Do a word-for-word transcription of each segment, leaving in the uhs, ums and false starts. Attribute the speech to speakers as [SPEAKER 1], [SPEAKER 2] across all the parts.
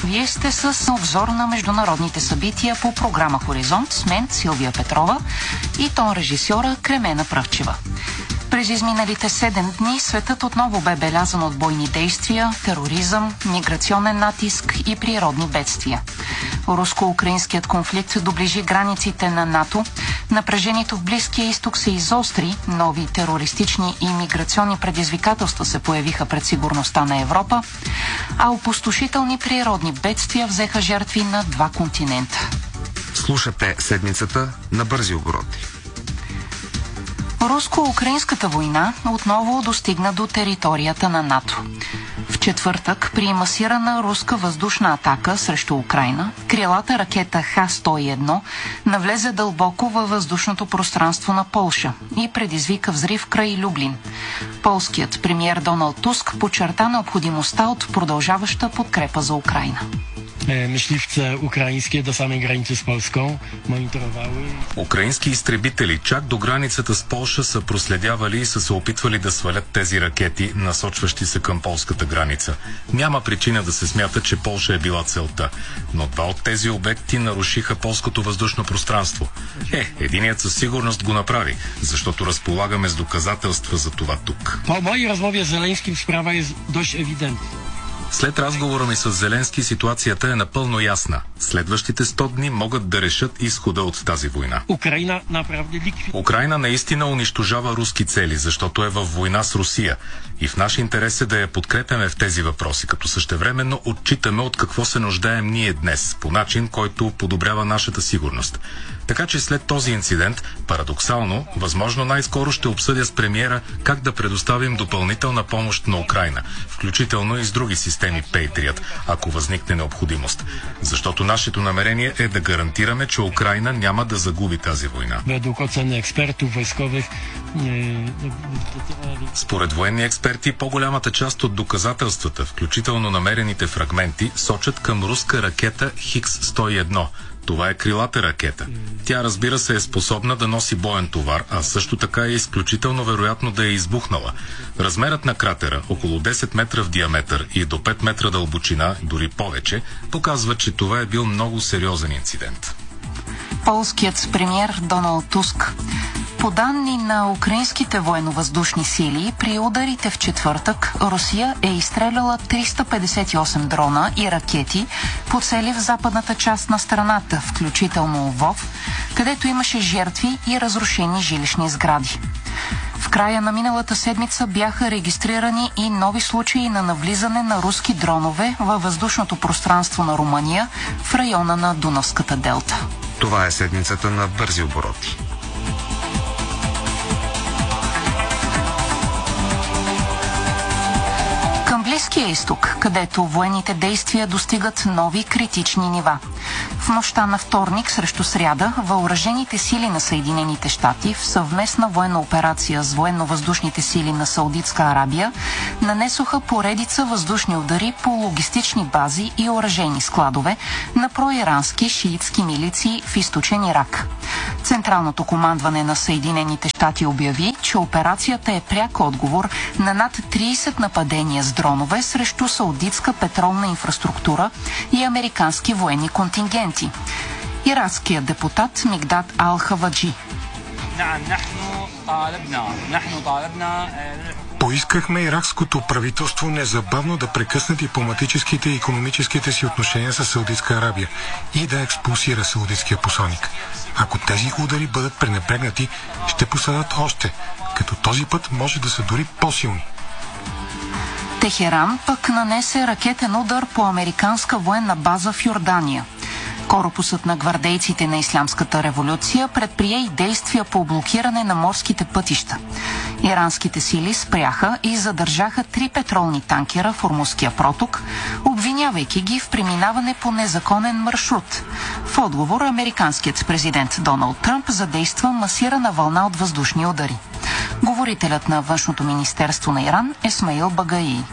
[SPEAKER 1] Вие сте с обзор на международните събития по програма Хоризонт с мен Силвия Петрова и тон режисьора Кремена Пръвчева. През изминалите седем дни светът отново бе белязан от бойни действия, тероризъм, миграционен натиск и природни бедствия. Руско-украинският конфликт доближи границите на НАТО, напрежението в Близкия изток се изостри, нови терористични и миграционни предизвикателства се появиха пред сигурността на Европа, а опустошителни природни бедствия взеха жертви на два континента.
[SPEAKER 2] Слушате седмицата на бързи обороти.
[SPEAKER 1] Руско-украинската война отново достигна до територията на НАТО. В четвъртък при масирана руска въздушна атака срещу Украйна, крилата ракета Х сто и едно навлезе дълбоко във въздушното пространство на Полша и предизвика взрив край Люблин. Полският премиер Доналд Туск подчерта необходимостта от продължаваща подкрепа за Украйна.
[SPEAKER 3] Myśliwce ukraińskie do samej granicy z Polską monitorowały.
[SPEAKER 4] Украински изтребители чак до границата с Полша са проследявали и са се опитвали да свалят тези ракети, насочващи се към полската граница. Няма причина да се смята, че Полша е била целта, но два от тези обекти нарушиха полското въздушно пространство. Е, единият със сигурност го направи, защото разполагаме с доказателства за това тук.
[SPEAKER 3] Po mojej rozmowie z Zeleńskim sprawa jest dość ewidentna.
[SPEAKER 4] След разговора ми с Зеленски ситуацията е напълно ясна. Следващите сто дни могат да решат изхода от тази война.
[SPEAKER 3] Украина, направде ликвид...
[SPEAKER 4] Украина наистина унищожава руски цели, защото е във война с Русия. И в наш интерес е да я подкрепяме в тези въпроси, като същевременно отчитаме от какво се нуждаем ние днес, по начин, който подобрява нашата сигурност. Така че след този инцидент, парадоксално, възможно най-скоро ще обсъдя с премиера как да предоставим допълнителна помощ на Украйна, включително и с други системи Patriot, ако възникне необходимост. Защото нашето намерение е да гарантираме, че Украйна няма да загуби тази война. Според военни експерти, по-голямата част от доказателствата, включително намерените фрагменти, сочат към руска ракета Х сто и едно. Това е крилата ракета. Тя, разбира се, е способна да носи боен товар, а също така е изключително вероятно да е избухнала. Размерът на кратера, около десет метра в диаметър и до пет метра дълбочина, дори повече, показва, че това е бил много сериозен инцидент.
[SPEAKER 1] Полският премиер Доналд Туск. По данни на украинските военновъздушни сили, при ударите в четвъртък Русия е изстреляла триста петдесет и осем дрона и ракети по цели в западната част на страната, включително Лвов, където имаше жертви и разрушени жилищни сгради. В края на миналата седмица бяха регистрирани и нови случаи на навлизане на руски дронове във въздушното пространство на Румъния в района на Дунавската делта.
[SPEAKER 2] Това е седмицата на бързи обороти.
[SPEAKER 1] Близкия изток, където военните действия достигат нови критични нива. В нощта на вторник срещу сряда, въоръжените сили на Съединените щати в съвместна военна операция с военно-въздушните сили на Саудитска Арабия нанесоха поредица въздушни удари по логистични бази и оръжейни складове на проирански шиитски милиции в източен Ирак. Централното командване на Съединените щати обяви, че операцията е пряк отговор на над трийсет нападения с дронове срещу саудитска петролна инфраструктура и американски военни контингенти. Иракският депутат Мигдат Ал-Хаваджи.
[SPEAKER 5] Поискахме иракското правителство незабавно да прекъсне дипломатическите и икономическите си отношения с Саудитска Арабия и да експулсира саудитския посланик. Ако тези удари бъдат пренебрегнати, ще последват още, като този път може да са дори по-силни.
[SPEAKER 1] Техеран пък нанесе ракетен удар по американска военна база в Йордания. Корпусът на гвардейците на Ислямската революция предприе и действия по блокиране на морските пътища. Иранските сили спряха и задържаха три петролни танкера в Ормузския проток, обвинявайки ги в преминаване по незаконен маршрут. В отговор американският президент Доналд Тръмп задейства масирана вълна от въздушни удари. Говорителят на външното министерство на Иран Есмаил Багаи.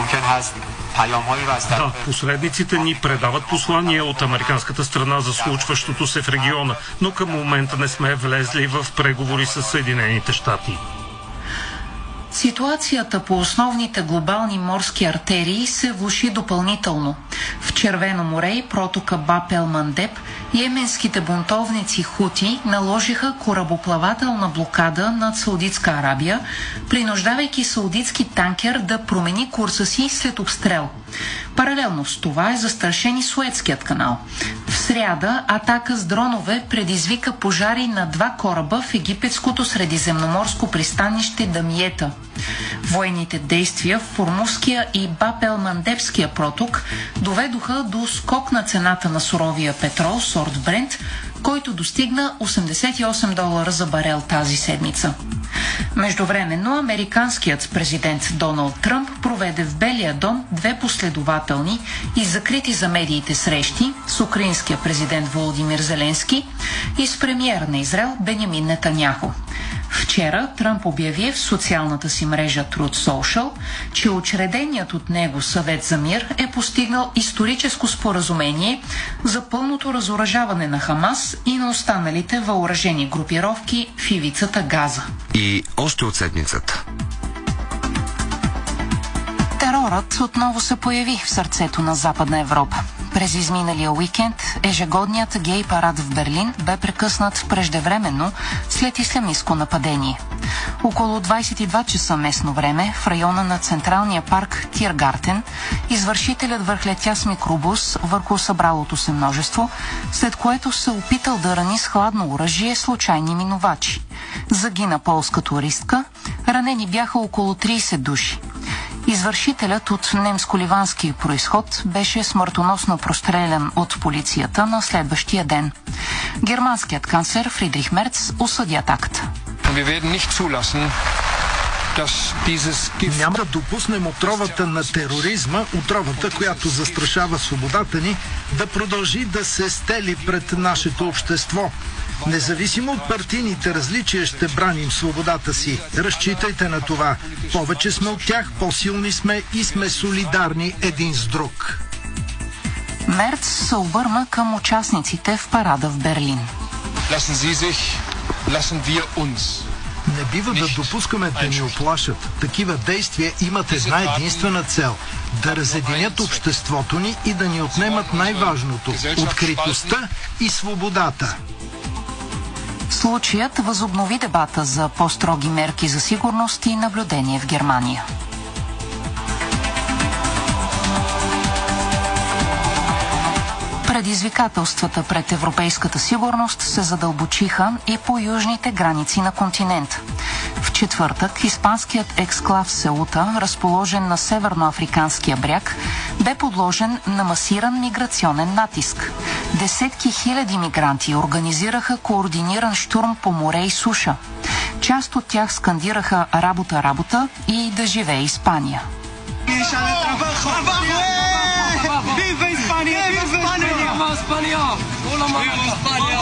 [SPEAKER 6] Да, посредниците ни предават послания от американската страна за случващото се в региона, но към момента не сме влезли в преговори с Съединените щати.
[SPEAKER 1] Ситуацията по основните глобални морски артерии се влоши допълнително. В Червено море и протока Баб ел Мандеб йеменските бунтовници хути наложиха корабоплавателна блокада над Саудитска Арабия, принуждавайки саудитски танкер да промени курса си след обстрел. Паралелно с това е застрашен и Суецкият канал. В сряда атака с дронове предизвика пожари на два кораба в египетското средиземноморско пристанище Дамиета. Военните действия в Формузския и Баб ел Мандебския проток доведоха до скок на цената на суровия петрол сорт Брент, който достигна осемдесет и осем долара за барел тази седмица. Междувременно американският президент Доналд Тръмп проведе в Белия дом две последователни и закрити за медиите срещи с украинския президент Володимир Зеленски и с премиера на Израел Бенямин Нетаняху. Вчера Тръмп обяви в социалната си мрежа Truth Social, че учреденият от него Съвет за мир е постигнал историческо споразумение за пълното разоръжаване на Хамас и на останалите въоръжени групировки в ивицата Газа.
[SPEAKER 2] И още от седмицата.
[SPEAKER 1] Терорът отново се появи в сърцето на Западна Европа. През изминалия уикенд ежегодният гей парад в Берлин бе прекъснат преждевременно след ислямистко нападение. Около двадесет и два часа местно време в района на централния парк Тиргартен извършителят върхлетя с микробус върху събралото се множество, след което се опитал да рани с хладно оръжие случайни минувачи. Загина полска туристка, ранени бяха около тридесет души. Извършителят от немско-ливански произход беше смъртоносно прострелян от полицията на следващия ден. Германският канцлер Фридрих Мерц осъди атаката.
[SPEAKER 7] Няма да допуснем отровата на тероризма, отровата, която застрашава свободата ни, да продължи да се стели пред нашето общество. Независимо от партийните различия ще браним свободата си. Разчитайте на това. Повече сме от тях, по-силни сме и сме солидарни един с друг.
[SPEAKER 1] Мерц се обърна към участниците в парада в Берлин.
[SPEAKER 7] Не бива да допускаме да ни оплашат. Такива действия имат една единствена цел – да разединят обществото ни и да ни отнемат най-важното – откритостта и свободата.
[SPEAKER 1] Случаят възобнови дебата за по-строги мерки за сигурност и наблюдение в Германия. Предизвикателствата пред европейската сигурност се задълбочиха и по южните граници на континента. В четвъртък испанският ексклав Сеута, разположен на северноафриканския бряг, бе подложен на масиран миграционен натиск. Десетки хиляди мигранти организираха координиран щурм по море и суша. Част от тях скандираха «Работа, работа» и «Да живее Испания».
[SPEAKER 8] ¡Viva España! ¡Viva España! ¡Hola, ¡Viva España!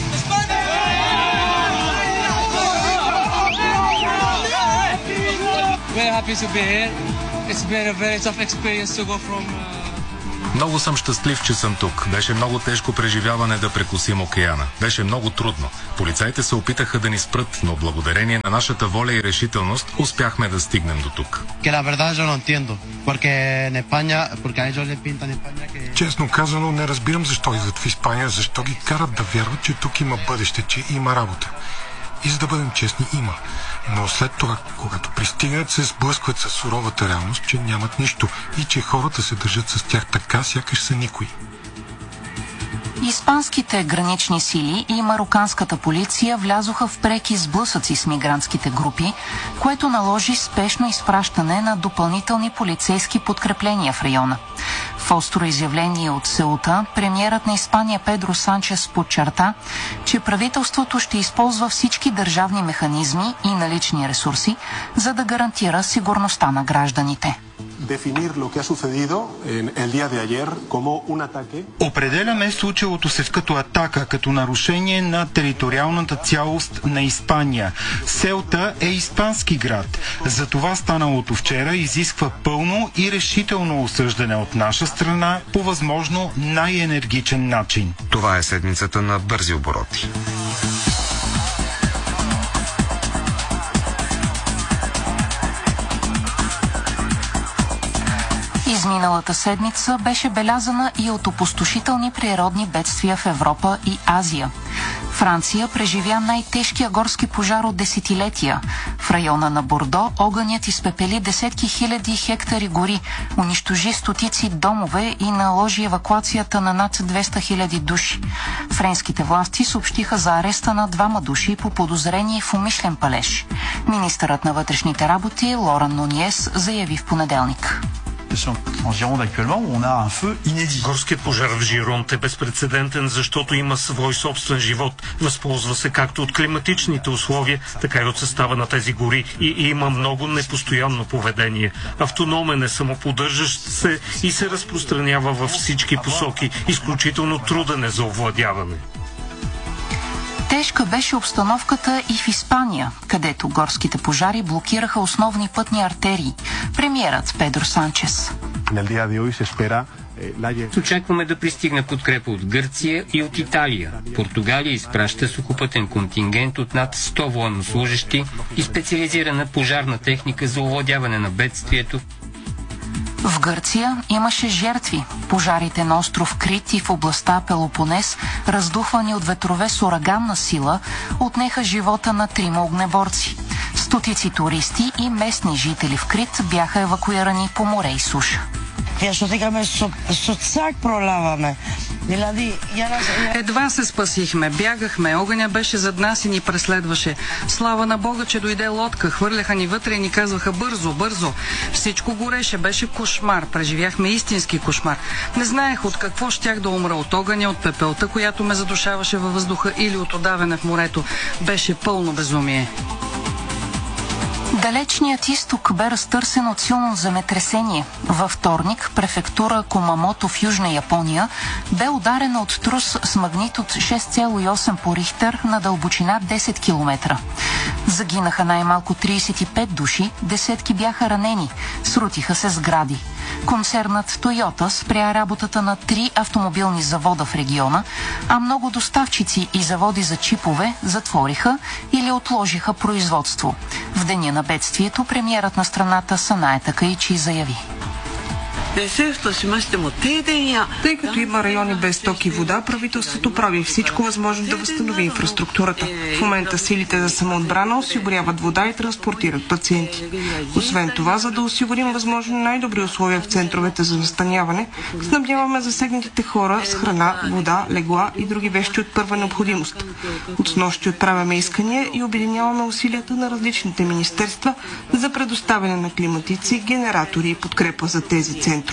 [SPEAKER 8] Very happy to be here. It's been a very tough experience to go from
[SPEAKER 4] Много съм щастлив, че съм тук. Беше много тежко преживяване да прекусим океана. Беше много трудно. Полицаите се опитаха да ни спрат, но благодарение на нашата воля и решителност успяхме да стигнем до тук.
[SPEAKER 5] Честно казано, не разбирам защо идват в Испания, защо ги карат да вярват, че тук има бъдеще, че има работа. И за да бъдем честни, има. Но след това, когато пристигнат, се сблъскват с суровата реалност, че нямат нищо и че хората се държат с тях така, сякаш са никой.
[SPEAKER 1] Испанските гранични сили и мароканската полиция влязоха в преки сблъсъци с мигрантските групи, което наложи спешно изпращане на допълнителни полицейски подкрепления в района. В остро изявление от Сеута, премиерът на Испания Педро Санчес подчерта, че правителството ще използва всички държавни механизми и налични ресурси, за да гарантира сигурността на гражданите.
[SPEAKER 9] Определяме случилото се като атака, като нарушение на териториалната цялост на Испания. Селта е испански град. Затова станалото вчера изисква пълно и решително осъждане от наша страна по възможно най-енергичен начин.
[SPEAKER 2] Това е седмицата на бързи обороти.
[SPEAKER 1] Изминалата седмица беше белязана и от опустошителни природни бедствия в Европа и Азия. Франция преживя най-тежкия горски пожар от десетилетия. В района на Бордо огънят изпепели десетки хиляди хектари гори, унищожи стотици домове и наложи евакуацията на над двеста хиляди души. Френските власти съобщиха за ареста на двама души по подозрение в умишлен палеж. Министърът на вътрешните работи Лоран Нуниес заяви в понеделник.
[SPEAKER 6] Горският пожар в Жиронт е безпрецедентен, защото има свой собствен живот. Възползва се както от климатичните условия, така и от състава на тези гори и има много непостоянно поведение. Автономен е, самоподдържащ се и се разпространява във всички посоки. Изключително труден е за овладяване.
[SPEAKER 1] Тежка беше обстановката и в Испания, където горските пожари блокираха основни пътни артерии. Премиерът Педро Санчес.
[SPEAKER 10] Очакваме да пристигне подкрепа от Гърция и от Италия. Португалия изпраща сухопътен контингент от над сто военнослужещи и специализирана пожарна техника за овладяване на бедствието.
[SPEAKER 1] В Гърция имаше жертви. Пожарите на остров Крит и в областта Пелопонес, раздухвани от ветрове с ураганна сила, отнеха живота на трима огнеборци. Стотици туристи и местни жители в Крит бяха евакуирани по море и суша.
[SPEAKER 11] Едва се спасихме, бягахме, огъня беше зад нас и ни преследваше. Слава на Бога, че дойде лодка, хвърляха ни вътре и ни казваха бързо, бързо. Всичко гореше, беше кошмар, преживяхме истински кошмар. Не знаех от какво щях да умра, от огъня, от пепелта, която ме задушаваше във въздуха или от удавяне в морето. Беше пълно безумие.
[SPEAKER 1] Далечният изток бе разтърсен от силно земетресение. Във вторник префектура Кумамото в Южна Япония бе ударена от трус с магнитуд шест цяло и осем по Рихтер на дълбочина десет километра. Загинаха най-малко тридесет и пет души, десетки бяха ранени, срутиха се сгради. Концернът Тойота спря работата на три автомобилни завода в региона, а много доставчици и заводи за чипове затвориха или отложиха производство. В деня на бедствието премиерът на страната Санае Такаичи заяви:
[SPEAKER 12] Тъй като има райони без ток и вода, правителството прави всичко възможно да възстанови инфраструктурата. В момента силите за самоотбрана осигуряват вода и транспортират пациенти. Освен това, за да осигурим възможно най-добри условия в центровете за настаняване, снабдяваме засегнатите хора с храна, вода, легла и други вещи от първа необходимост. От снощи отправяме искания и обединяваме усилията на различните министерства за предоставяне на климатици, генератори и подкрепа за тези центрове.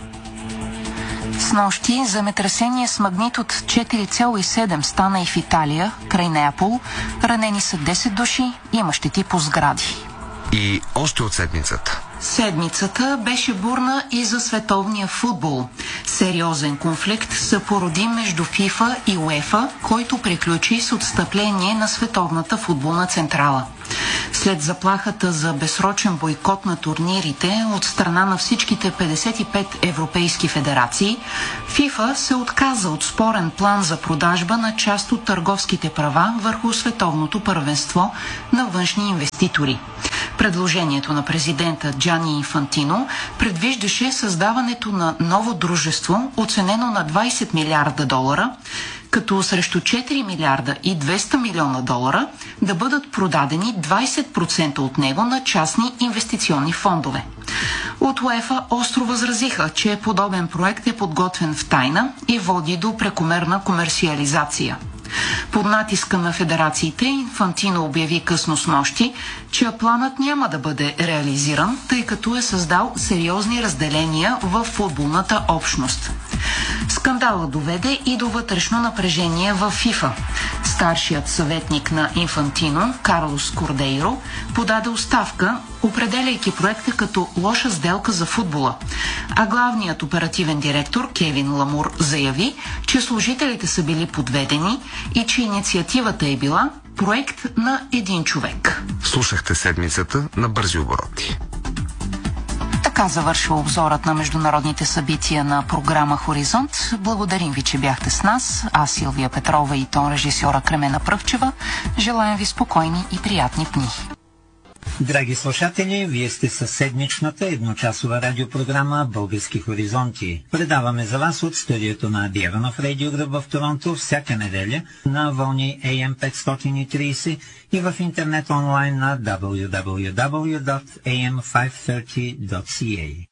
[SPEAKER 1] С нощи земетресение с магнитуд четири цяло и седем стана и в Италия, край Неапол. Ранени са десет души, има щети по сгради.
[SPEAKER 2] И още от седмицата.
[SPEAKER 1] Седмицата беше бурна и за световния футбол. Сериозен конфликт се породи между ФИФА и УЕФА, който приключи с отстъпление на Световната футболна централа. След заплахата за безсрочен бойкот на турнирите от страна на всичките петдесет и пет европейски федерации, ФИФА се отказа от спорен план за продажба на част от търговските права върху световното първенство на външни инвеститори. Предложението на президента Джани Инфантино предвиждаше създаването на ново дружество, оценено на двадесет милиарда долара, като срещу четири милиарда и двеста милиона долара да бъдат продадени двадесет процента от него на частни инвестиционни фондове. От УЕФА остро възразиха, че подобен проект е подготвен в тайна и води до прекомерна комерциализация. Под натиска на федерациите Инфантино обяви късно снощи, че планът няма да бъде реализиран, тъй като е създал сериозни разделения в футболната общност. Скандалът доведе и до вътрешно напрежение в ФИФА. Старшият съветник на Инфантино, Карлос Кордейро, подаде оставка, определяйки проекта като лоша сделка за футбола. А главният оперативен директор Кевин Ламур заяви, че служителите са били подведени и че инициативата е била проект на един човек.
[SPEAKER 2] Слушахте седмицата на Бързи обороти.
[SPEAKER 1] Така завършва обзорът на международните събития на програма Хоризонт. Благодарим ви, че бяхте с нас. Аз, Силвия Петрова, и тон режисьора Кремена Пръвчева. Желаем ви спокойни и приятни дни.
[SPEAKER 13] Драги слушатели, вие сте със седмичната едночасова радиопрограма Български хоризонти. Предаваме за вас от студиото на Диеванов Радио Гръб в Торонто всяка неделя на вълни Ей Ем петстотин и трийсет и в интернет онлайн на дабъл ю дабъл ю дабъл ю точка ей ем петстотин точка си ей.